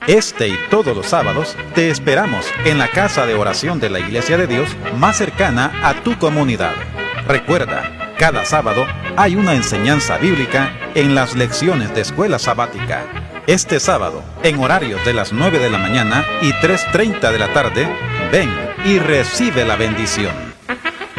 Este y todos los sábados te esperamos en la casa de oración de la Iglesia de Dios más cercana a tu comunidad. Recuerda, cada sábado hay una enseñanza bíblica en las lecciones de escuela sabática. Este sábado, en horarios de las 9 de la mañana y 3:30 de la tarde, ven y recibe la bendición.